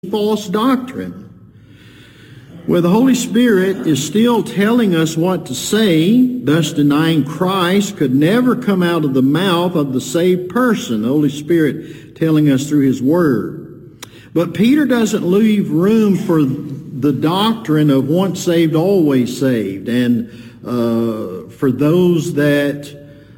false doctrine. Well, the Holy Spirit is still telling us what to say, thus denying Christ could never come out of the mouth of the saved person. The Holy Spirit telling us through His Word. But Peter doesn't leave room for the doctrine of once saved, always saved, and for those that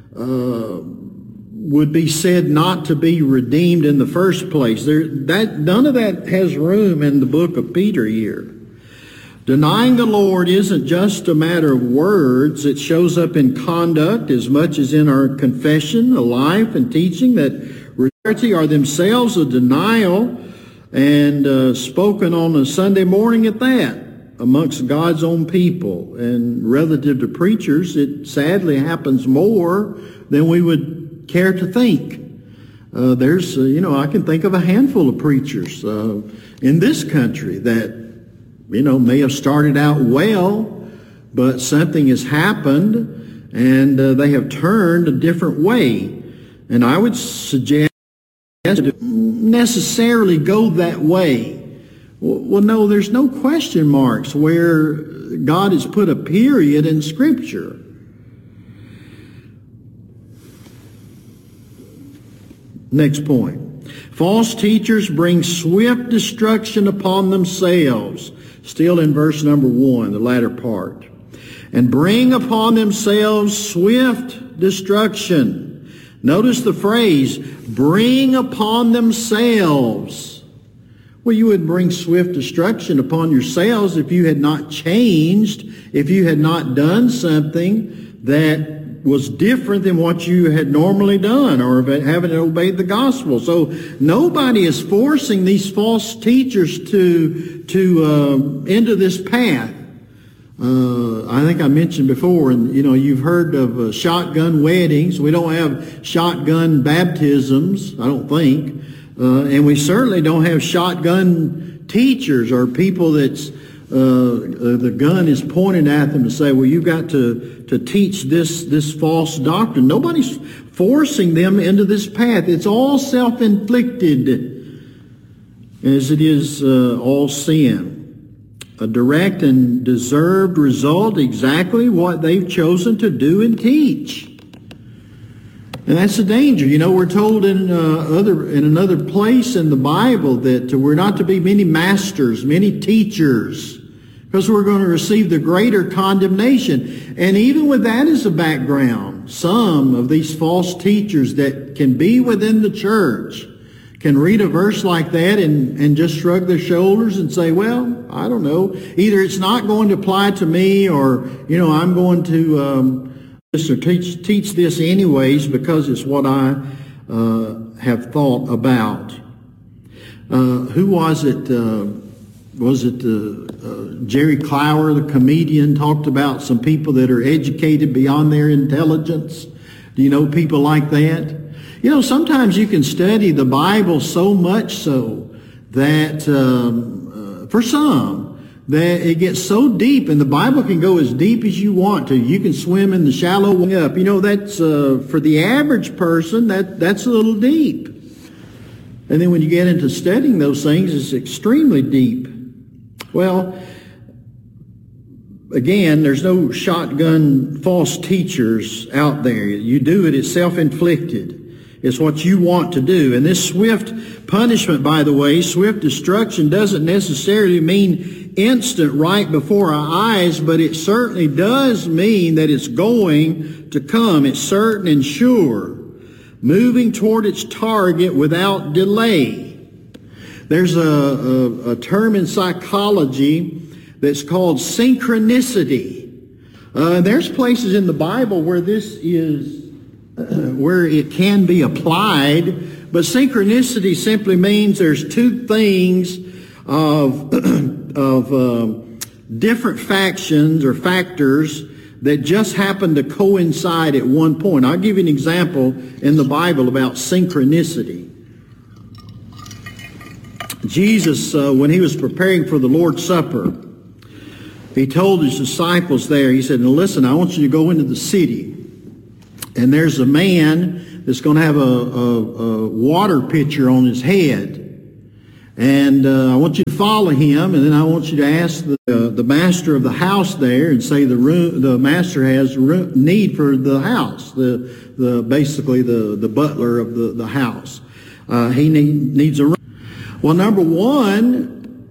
would be said not to be redeemed in the first place. None of that has room in the book of Peter here. Denying the Lord isn't just a matter of words. It shows up in conduct as much as in our confession, a life, and teaching that reality are themselves a denial, and spoken on a Sunday morning at that, amongst God's own people. And relative to preachers, it sadly happens more than we would care to think. I can think of a handful of preachers in this country that, may have started out well, but something has happened and they have turned a different way. And I would suggest to necessarily go that way. Well, no, there's no question marks where God has put a period in Scripture. Next point. False teachers bring swift destruction upon themselves. Still in verse number 1, the latter part. And bring upon themselves swift destruction. Notice the phrase, bring upon themselves. Well, you would bring swift destruction upon yourselves if you had not changed, if you had not done something that was different than what you had normally done, or haven't obeyed the gospel. So nobody is forcing these false teachers to into this path. I think I mentioned before, and you've heard of shotgun weddings. We don't have shotgun baptisms, I don't think, and we certainly don't have shotgun teachers or people that's the gun is pointed at them to say, well, you've got to teach this false doctrine. Nobody's forcing them into this path. It's all self-inflicted, as it is all sin. A direct and deserved result, exactly what they've chosen to do and teach. And that's the danger. We're told in another place in the Bible that we're not to be many masters, many teachers, because we're going to receive the greater condemnation. And even with that as a background, some of these false teachers that can be within the church can read a verse like that and just shrug their shoulders and say, well, I don't know. Either it's not going to apply to me, or, I'm going to teach this anyways because it's what I have thought about. Who was it? Was it Jerry Clower, the comedian, talked about some people that are educated beyond their intelligence? Do you know people like that? Sometimes you can study the Bible so much so that for some, that it gets so deep, and the Bible can go as deep as you want to. You can swim in the shallow way up. That's for the average person, that's a little deep. And then when you get into studying those things, it's extremely deep. Well, again, there's no shotgun false teachers out there. You do it, it's self-inflicted. It's what you want to do. And this swift punishment, by the way, swift destruction doesn't necessarily mean instant right before our eyes, but it certainly does mean that it's going to come. It's certain and sure, moving toward its target without delay. There's a term in psychology that's called synchronicity. There's places in the Bible where this is, where it can be applied, but synchronicity simply means there's two things of different factions or factors that just happen to coincide at one point. I'll give you an example in the Bible about synchronicity. Jesus, when he was preparing for the Lord's Supper, he told his disciples there, he said, now listen, I want you to go into the city, and there's a man that's going to have a water pitcher on his head. And I want you to follow him, and then I want you to ask the master of the house there and say the master has need for the house, basically the butler of the house. He needs a room. Well, number one,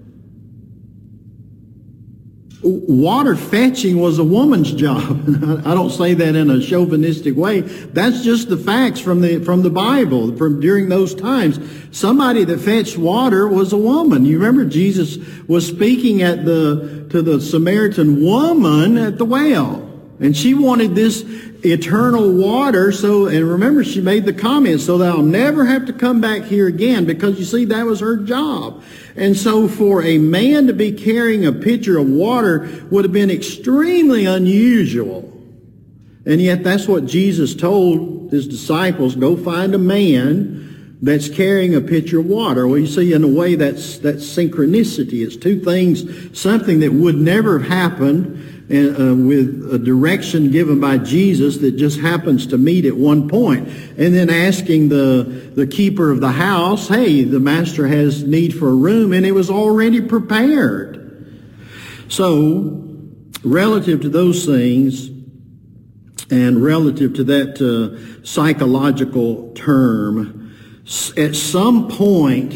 water fetching was a woman's job. I don't say that in a chauvinistic way. That's just the facts from the Bible. From during those times, somebody that fetched water was a woman. You remember Jesus was speaking to the Samaritan woman at the well, and she wanted this eternal water. And remember, she made the comment, so that I'll never have to come back here again, because you see, that was her job. And so for a man to be carrying a pitcher of water would have been extremely unusual. And yet that's what Jesus told his disciples, go find a man that's carrying a pitcher of water. Well, you see, in a way, that's synchronicity. It's two things, something that would never have happened with a direction given by Jesus that just happens to meet at one point. And then asking the keeper of the house, hey, the master has need for a room, and it was already prepared. So, relative to those things, and relative to that psychological term, at some point,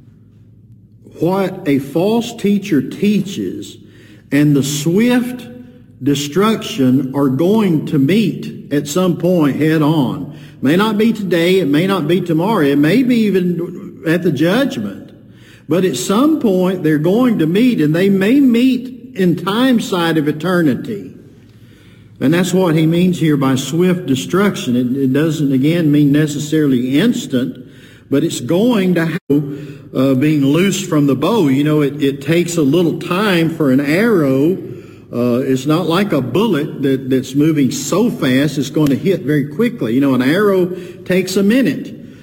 what a false teacher teaches and the swift destruction are going to meet at some point head on. May not be today, it may not be tomorrow, it may be even at the judgment. But at some point they're going to meet, and they may meet in time side of eternity. And that's what he means here by swift destruction. It doesn't, again, mean necessarily instant, but it's going to happen, being loosed from the bow. You know, it takes a little time for an arrow. It's not like a bullet that's moving so fast it's going to hit very quickly. You know, an arrow takes a minute.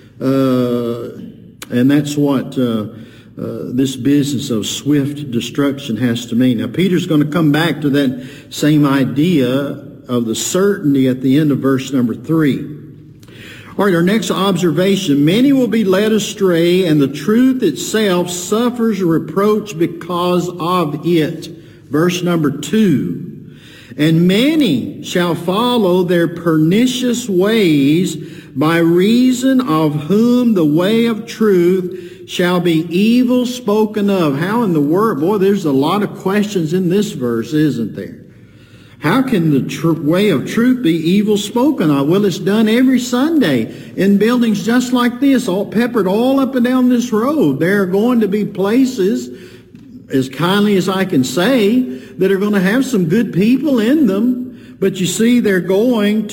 And that's what this business of swift destruction has to mean. Now, Peter's going to come back to that same idea of the certainty at the end of verse number 3. All right, our next observation, many will be led astray, and the truth itself suffers reproach because of it. Verse number 2. And many shall follow their pernicious ways, by reason of whom the way of truth shall be evil spoken of. How in the world? Boy, there's a lot of questions in this verse, isn't there? How can the way of truth be evil spoken of? Well, it's done every Sunday in buildings just like this, all peppered all up and down this road. There are going to be places, as kindly as I can say, that are going to have some good people in them. But you see, they're going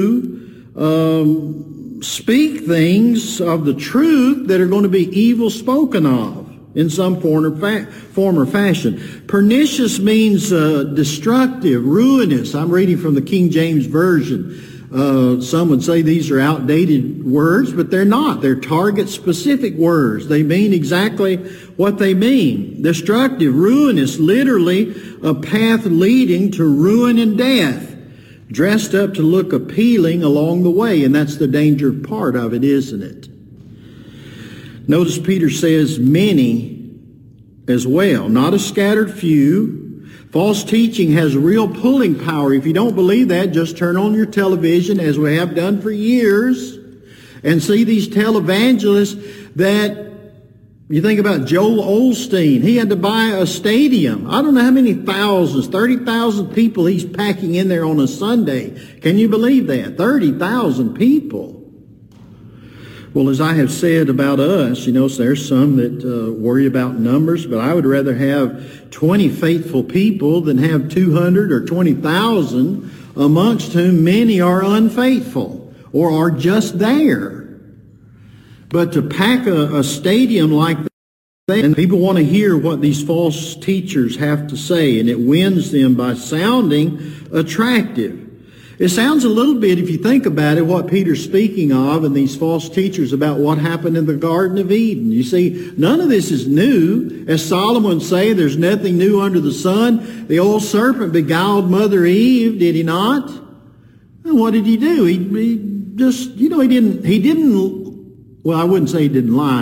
to speak things of the truth that are going to be evil spoken of in some form or fashion. Pernicious means destructive, ruinous. I'm reading from the King James Version. Some would say these are outdated words, but they're not. They're target-specific words. They mean exactly what they mean. Destructive, ruinous, literally a path leading to ruin and death, dressed up to look appealing along the way, and that's the danger part of it, isn't it? Notice Peter says many as well, not a scattered few. False teaching has real pulling power. If you don't believe that, just turn on your television, as we have done for years, and see these televangelists that, you think about Joel Osteen. He had to buy a stadium. I don't know how many thousands, 30,000 people he's packing in there on a Sunday. Can you believe that? 30,000 people. Well, as I have said about us, you know, there's some that worry about numbers, but I would rather have 20 faithful people than have 200 or 20,000, amongst whom many are unfaithful or are just there. But to pack a stadium like that, and people want to hear what these false teachers have to say, and it wins them by sounding attractive. It sounds a little bit, if you think about it, what Peter's speaking of and these false teachers about what happened in the Garden of Eden. You see, none of this is new. As Solomon would say, there's nothing new under the sun. The old serpent beguiled Mother Eve, did he not? And what did he do? He just, you know, he didn't, well, I wouldn't say he didn't lie.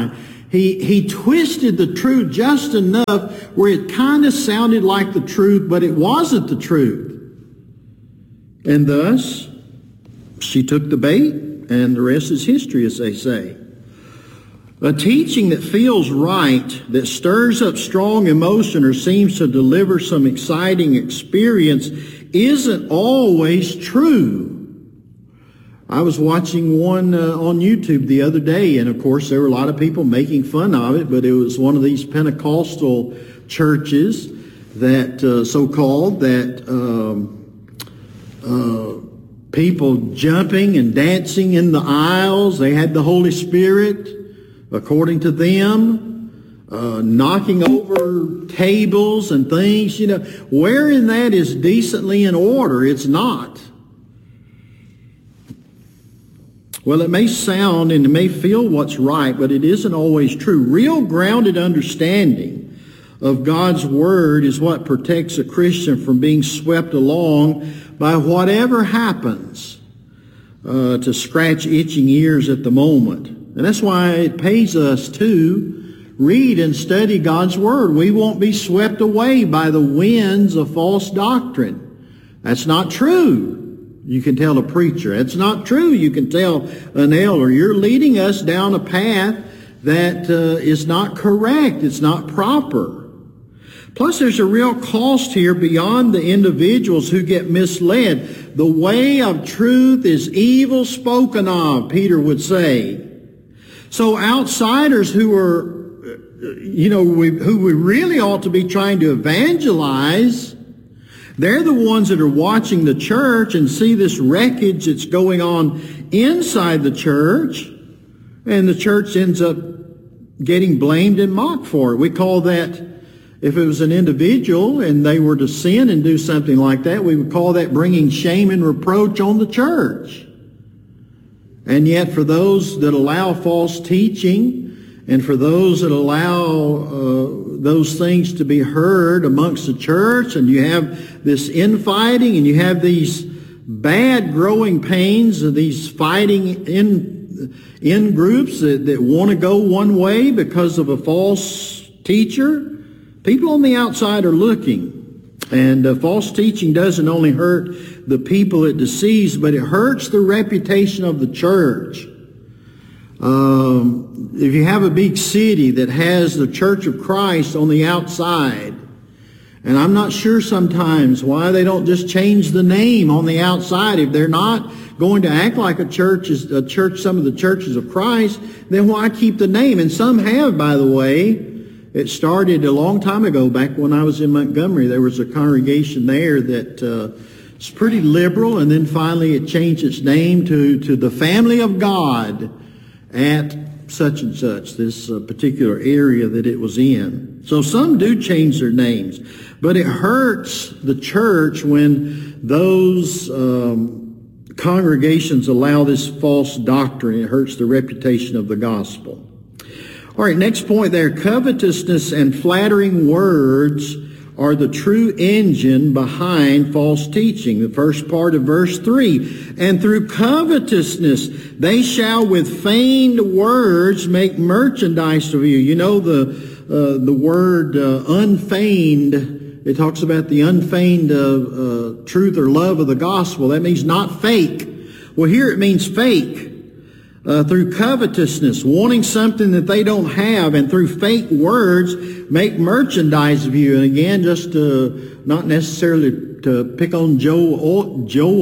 He twisted the truth just enough where it kind of sounded like the truth, but it wasn't the truth. And thus, she took the bait, and the rest is history, as they say. A teaching that feels right, that stirs up strong emotion or seems to deliver some exciting experience, isn't always true. I was watching one on YouTube the other day, and of course there were a lot of people making fun of it, but it was one of these Pentecostal churches that, so-called, that people jumping and dancing in the aisles. They had the Holy Spirit, according to them, knocking over tables and things. You know, where in that is decently in order? It's not. Well, it may sound and it may feel what's right, but it isn't always true. Real grounded understanding of God's Word is what protects a Christian from being swept along by whatever happens to scratch itching ears at the moment. And that's why it pays us to read and study God's Word. We won't be swept away by the winds of false doctrine. That's not true. You can tell a preacher. It's not true. You can tell an elder. You're leading us down a path that is not correct. It's not proper. Plus, there's a real cost here beyond the individuals who get misled. The way of truth is evil spoken of, Peter would say. So outsiders who are, who we really ought to be trying to evangelize, they're the ones that are watching the church and see this wreckage that's going on inside the church, and the church ends up getting blamed and mocked for it. We call that, if it was an individual and they were to sin and do something like that, we would call that bringing shame and reproach on the church. And yet for those that allow false teaching, and for those that allow those things to be heard amongst the church, and you have this infighting, and you have these bad growing pains of these fighting in groups that want to go one way because of a false teacher, people on the outside are looking. And false teaching doesn't only hurt the people it deceives, but it hurts the reputation of the church. If you have a big city that has the Church of Christ on the outside, and I'm not sure sometimes why they don't just change the name on the outside. If they're not going to act like a church, some of the churches of Christ, then why keep the name? And some have, by the way. It started a long time ago, back when I was in Montgomery. There was a congregation there that was pretty liberal, and then finally it changed its name to the Family of God at such and such, this particular area that it was in. So some do change their names, but it hurts the church when those congregations allow this false doctrine. It hurts the reputation of the gospel. All right, next point there. Covetousness and flattering words are the true engine behind false teaching. The first part of verse 3. And through covetousness they shall with feigned words make merchandise of you. You know the word unfeigned. It talks about the unfeigned truth or love of the gospel. That means not fake. Well, here it means fake. Through covetousness, wanting something that they don't have, and through fake words, make merchandise of you. And again, just not necessarily to pick on Joel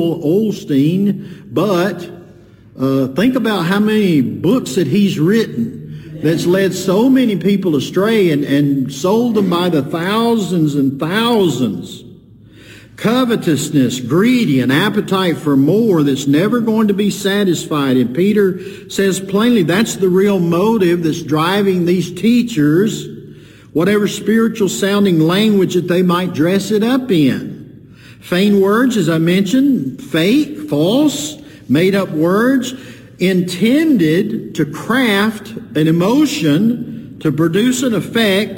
Osteen, but think about how many books that he's written that's led so many people astray and sold them by the thousands and thousands. Covetousness, greedy, an appetite for more that's never going to be satisfied. And Peter says plainly that's the real motive that's driving these teachers, whatever spiritual sounding language that they might dress it up in. Feigned words, as I mentioned, fake, false, made up words, intended to craft an emotion to produce an effect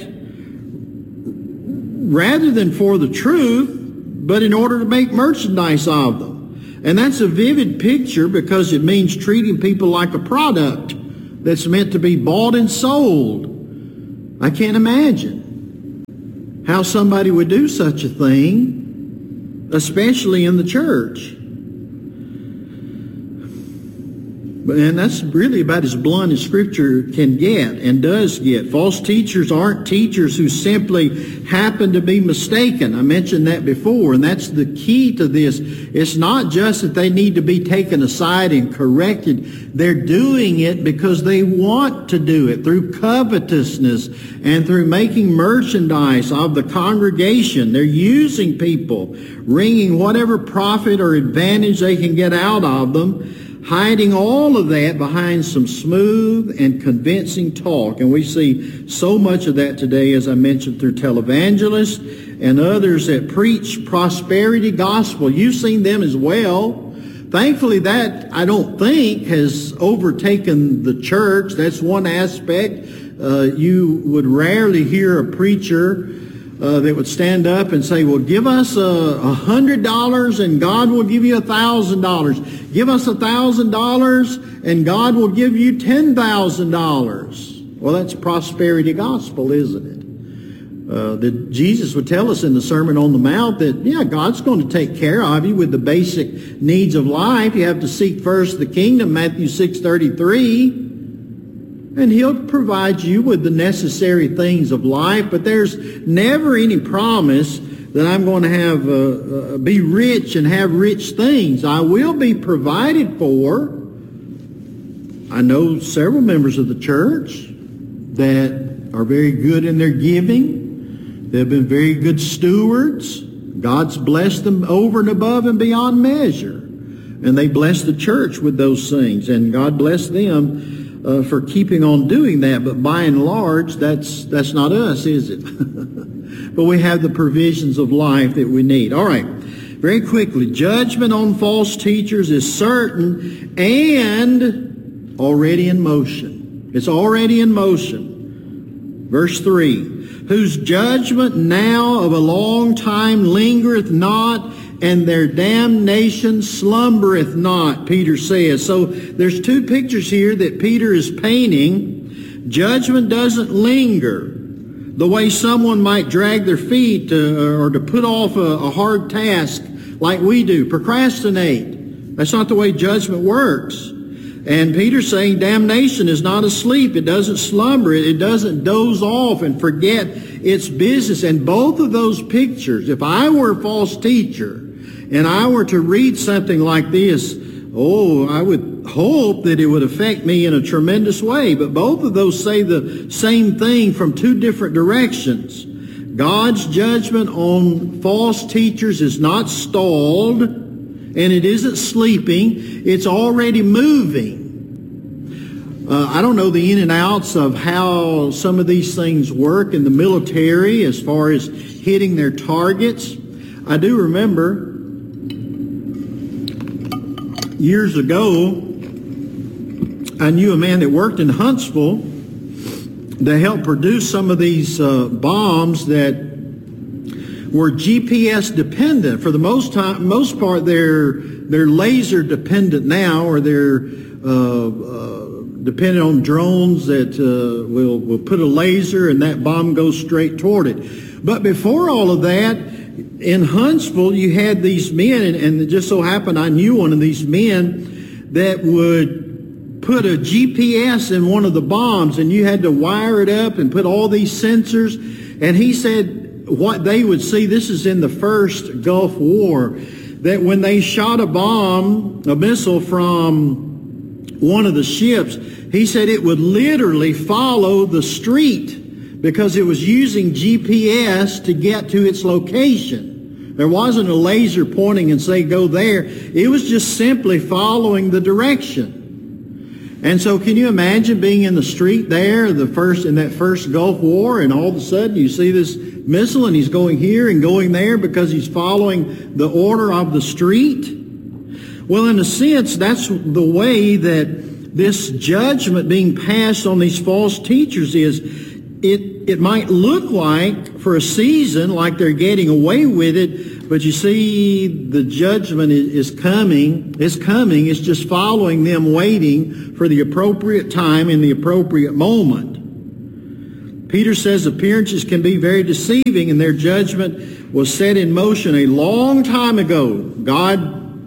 rather than for the truth, but in order to make merchandise of them. And that's a vivid picture because it means treating people like a product. that's meant to be bought and sold. I can't imagine how somebody would do such a thing, especially in the church. And that's really about as blunt as Scripture can get and does get. False teachers aren't teachers who simply happen to be mistaken. I mentioned that before, and that's the key to this. It's not just that they need to be taken aside and corrected. They're doing it because they want to do it through covetousness and through making merchandise of the congregation. They're using people, wringing whatever profit or advantage they can get out of them, hiding all of that behind some smooth and convincing talk. And we see so much of that today, as I mentioned, through televangelists and others that preach prosperity gospel. You've seen them as well. Thankfully, that, I don't think, has overtaken the church. That's one aspect. You would rarely hear a preacher that would stand up and say, well, give us $100 and God will give you $1,000. Give us $1,000 and God will give you $10,000. Well, that's prosperity gospel, isn't it? That Jesus would tell us in the Sermon on the Mount that, yeah, God's going to take care of you with the basic needs of life. You have to seek first the kingdom, Matthew 6:33. And He'll provide you with the necessary things of life, but there's never any promise that I'm going to have be rich and have rich things. I will be provided for. I know several members of the church that are very good in their giving. They've been very good stewards. God's blessed them over and above and beyond measure. And they bless the church with those things, and God bless them for keeping on doing that. But by and large, that's not us, is it? But we have the provisions of life that we need. All right, very quickly, judgment on false teachers is certain and already in motion. It's already in motion. Verse 3, whose judgment now of a long time lingereth not, and their damnation slumbereth not, Peter says. So there's two pictures here that Peter is painting. Judgment doesn't linger the way someone might drag their feet or to put off a hard task like we do, procrastinate. That's not the way judgment works. And Peter's saying damnation is not asleep. It doesn't slumber. It doesn't doze off and forget its business. And both of those pictures, if I were a false teacher and I were to read something like this, I would hope that it would affect me in a tremendous way. But both of those say the same thing from two different directions. God's judgment on false teachers is not stalled, and it isn't sleeping. It's already moving. I don't know the in and outs of how some of these things work in the military as far as hitting their targets. I do remember years ago, I knew a man that worked in Huntsville that helped produce some of these bombs that were GPS dependent. For the most part, they're laser dependent now, or they're dependent on drones that will put a laser and that bomb goes straight toward it. But before all of that, in Huntsville, you had these men, and it just so happened I knew one of these men that would put a GPS in one of the bombs, and you had to wire it up and put all these sensors. And he said what they would see, this is in the first Gulf War, that when they shot a missile from one of the ships, he said it would literally follow the street because it was using GPS to get to its location. There wasn't a laser pointing and say, go there. It was just simply following the direction. And so can you imagine being in the street there in that first Gulf War, and all of a sudden you see this missile and he's going here and going there because he's following the order of the street? Well, in a sense, that's the way that this judgment being passed on these false teachers is. It might look like for a season like they're getting away with it, But you see, the judgment is coming. It's coming. It's just following them, waiting for the appropriate time in the appropriate moment. Peter says appearances can be very deceiving, and their judgment was set in motion a long time ago. God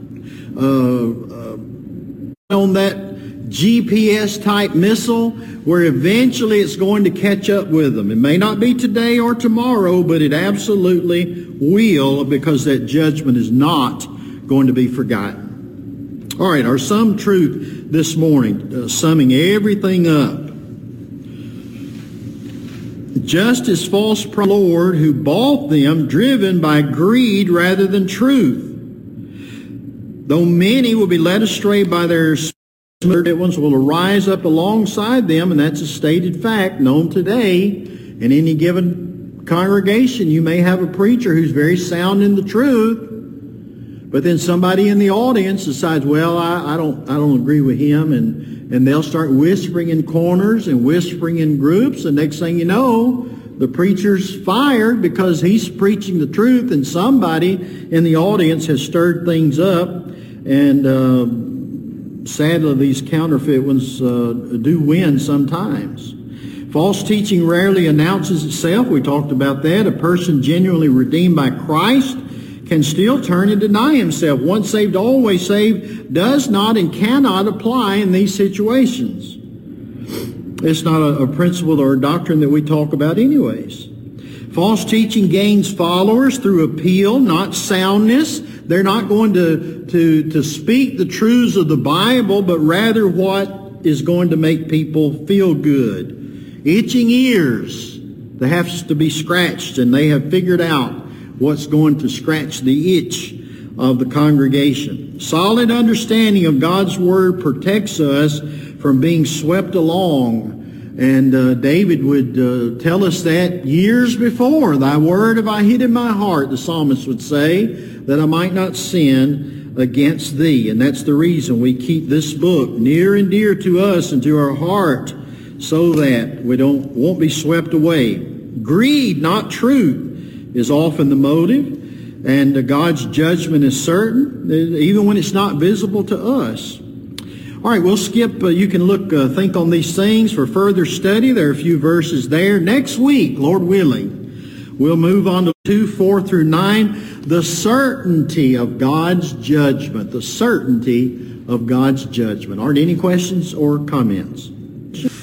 on that GPS-type missile where eventually it's going to catch up with them. It may not be today or tomorrow, but it absolutely will, because that judgment is not going to be forgotten. All right, our sum truth this morning, summing everything up. Just as false Lord who bought them, driven by greed rather than truth. Though many will be led astray by their ones will arise up alongside them, and that's a stated fact known today. In any given congregation, you may have a preacher who's very sound in the truth, but then somebody in the audience decides, well, I don't agree with him, and they'll start whispering in corners and whispering in groups, and next thing you know, the preacher's fired because he's preaching the truth, and somebody in the audience has stirred things up, and sadly, these counterfeit ones do win sometimes. False teaching rarely announces itself. We talked about that. A person genuinely redeemed by Christ can still turn and deny himself. Once saved, always saved does not and cannot apply in these situations. It's not a principle or a doctrine that we talk about anyways. False teaching gains followers through appeal, not soundness. They're not going to speak the truths of the Bible, but rather what is going to make people feel good. Itching ears that have to be scratched, and they have figured out what's going to scratch the itch of the congregation. Solid understanding of God's Word protects us from being swept along. And David would tell us that years before. Thy word have I hid in my heart, the psalmist would say, that I might not sin against thee. And that's the reason we keep this book near and dear to us and to our heart, so that we won't be swept away. Greed, not truth, is often the motive, and God's judgment is certain, even when it's not visible to us. All right, we'll skip. You can think on these things for further study. There are a few verses there. Next week, Lord willing, we'll move on to 2:4 through 9, the certainty of God's judgment. The certainty of God's judgment. Aren't any questions or comments?